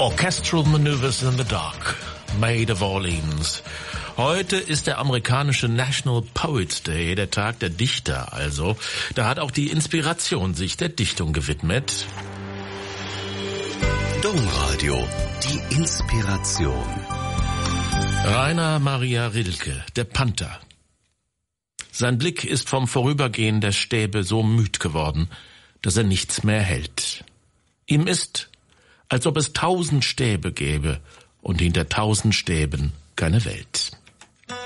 Orchestral Maneuvers in the Dark, Maid of Orleans. Heute ist der amerikanische National Poets Day, der Tag der Dichter also. Da hat auch die Inspiration sich der Dichtung gewidmet. Domradio, die Inspiration. Rainer Maria Rilke, der Panther. Sein Blick ist vom Vorübergehen der Stäbe so müd geworden, dass er nichts mehr hält. Ihm ist, als ob es 1000 Stäbe gäbe und hinter 1000 Stäben keine Welt.